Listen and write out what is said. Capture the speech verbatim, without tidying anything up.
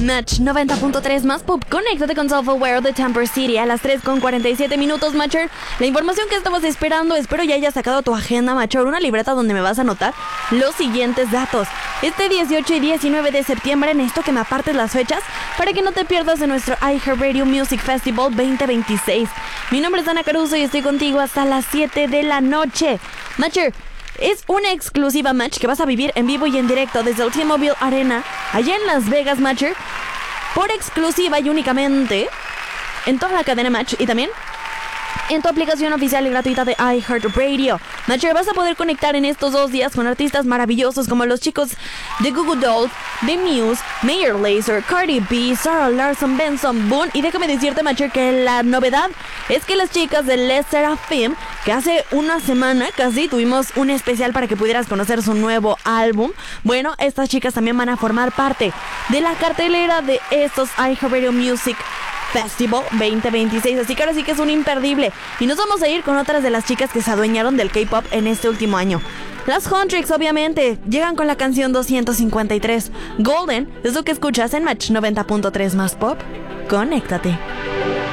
Match noventa punto tres más pop. Conéctate con Self-Aware de Tamper City a las tres con cuarenta y siete minutos, Matcher. La información que estabas esperando, espero ya hayas sacado tu agenda, Matcher, una libreta donde me vas a anotar los siguientes datos. Este dieciocho y diecinueve de septiembre necesito que me apartes las fechas para que no te pierdas de nuestro iHeartRadio Music Festival veinte veintiséis. Mi nombre es Ana Caruso y estoy contigo hasta las siete de la noche. Matcher, es una exclusiva match que vas a vivir en vivo y en directo desde el T-Mobile Arena, allá en Las Vegas, Matcher, por exclusiva y únicamente en toda la cadena Match y también en tu aplicación oficial y gratuita de iHeartRadio. Matcher, vas a poder conectar en estos dos días con artistas maravillosos como los chicos de Google Dolls, The Muse, Mayor Lazer, Cardi B, Sarah Larson, Benson Boone. Y déjame decirte, Matcher, que la novedad es que las chicas de Les Seraphim, que hace una semana casi tuvimos un especial para que pudieras conocer su nuevo álbum, bueno, estas chicas también van a formar parte de la cartelera de estos iHeartRadio Music Festival veinte veintiséis, así que ahora sí que es un imperdible. Y nos vamos a ir con otras de las chicas que se adueñaron del K-pop en este último año. Las Huntrix, obviamente, llegan con la canción doscientos cincuenta y tres. Golden es lo que escuchas en Match noventa punto tres más pop. Conéctate.